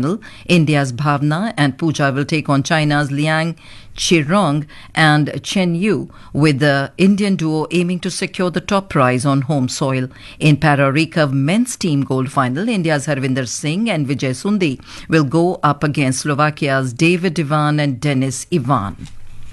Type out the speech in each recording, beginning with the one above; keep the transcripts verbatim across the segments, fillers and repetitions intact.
final. India's Bhavna and Pooja will take on China's Liang Chirong and Chen Yu, with the Indian duo aiming to secure the top prize on home soil. In para recurve men's team gold final, India's Harvinder Singh and Vijay Sundi will go up against Slovakia's David Ivan and Denis Ivan.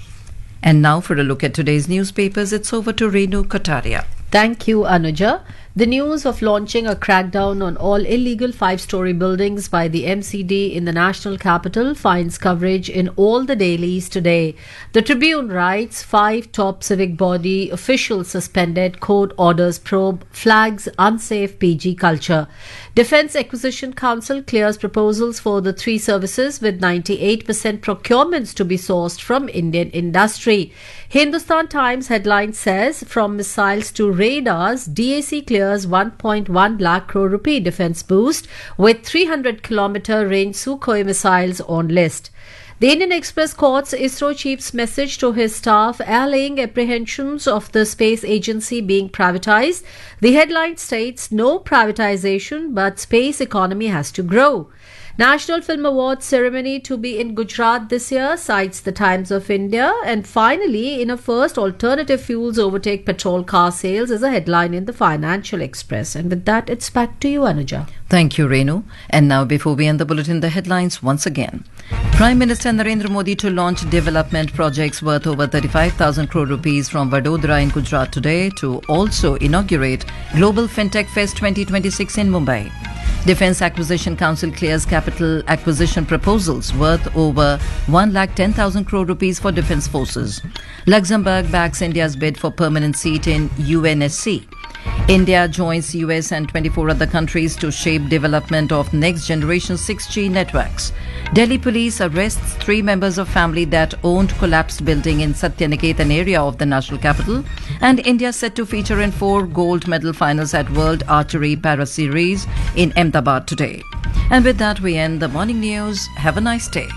And now for a look at today's newspapers, it's over to Renu Kataria. Thank you, Anuja. The news of launching a crackdown on all illegal five-story buildings by the M C D in the national capital finds coverage in all the dailies today. The Tribune writes, five top civic body officials suspended, court orders probe, flags unsafe P G culture. Defence Acquisition Council clears proposals for the three services with ninety-eight percent procurements to be sourced from Indian industry. Hindustan Times headline says, from missiles to radars, D A C clears one point one lakh crore rupee defence boost with three hundred kilometre range Sukhoi missiles on list. The Indian Express quotes ISRO chief's message to his staff allaying apprehensions of the space agency being privatized. The headline states, no privatization, but space economy has to grow. National Film Awards ceremony to be in Gujarat this year, cites the Times of India. And finally, in a first, alternative fuels overtake petrol car sales is a headline in the Financial Express. And with that, it's back to you, Anuja. Thank you, Renu. And now, before we end the bulletin, the headlines once again. Prime Minister Narendra Modi to launch development projects worth over thirty-five thousand crore rupees from Vadodara in Gujarat today to also inaugurate Global FinTech Fest twenty twenty-six in Mumbai. Defence Acquisition Council clears capital acquisition proposals worth over one lakh ten thousand crore rupees for defence forces. Luxembourg backs India's bid for permanent seat in U N S C. India joins U S and twenty-four other countries to shape development of next-generation six G networks. Delhi police arrests three members of family that owned collapsed building in Satyaniketan area of the national capital. And India set to feature in four gold medal finals at World Archery Para Series in Ahmedabad today. And with that, we end the morning news. Have a nice day.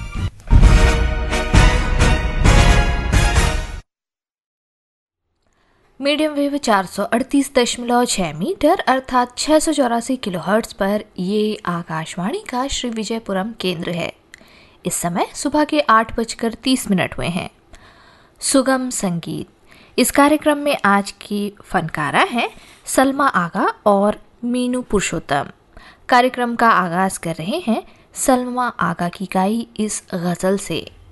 Medium wave चार सौ अड़तीस दशमलव छः metre अर्थात छः सौ चौरासी kilo hertz पर ये आकाशवाणी का श्री विजयपुरम केंद्र है। इस समय सुबह के आठ बजकर तीस मिनट हुए हैं। सुगम संगीत, इस कार्यक्रम में आज की फनकारा हैं सलमा आगा और मीनू पुरुषोत्तम। कार्यक्रम का आगाज कर रहे हैं सलमा आगा की गाई इस गज़ल से।